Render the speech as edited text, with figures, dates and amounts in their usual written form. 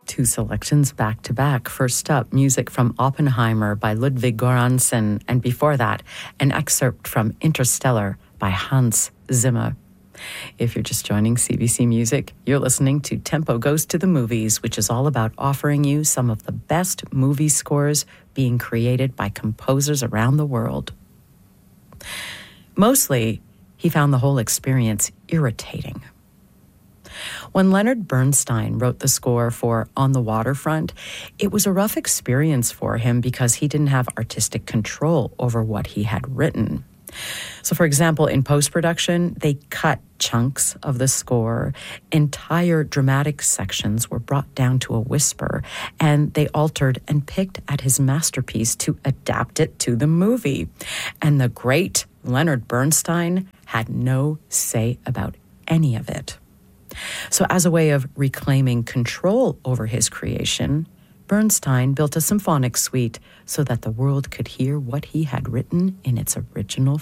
Two selections back to back. First up, music from Oppenheimer by Ludwig Göransson, and before that, an excerpt from Interstellar by Hans Zimmer. If you're just joining CBC Music, you're listening to Tempo Goes to the Movies, which is all about offering you some of the best movie scores being created by composers around the world. Mostly, he found the whole experience irritating. When Leonard Bernstein wrote the score for On the Waterfront, it was a rough experience for him because he didn't have artistic control over what he had written. So, for example, in post-production, they cut chunks of the score. Entire dramatic sections were brought down to a whisper, and they altered and picked at his masterpiece to adapt it to the movie. And the great Leonard Bernstein had no say about any of it. So as a way of reclaiming control over his creation, Bernstein built a symphonic suite so that the world could hear what he had written in its original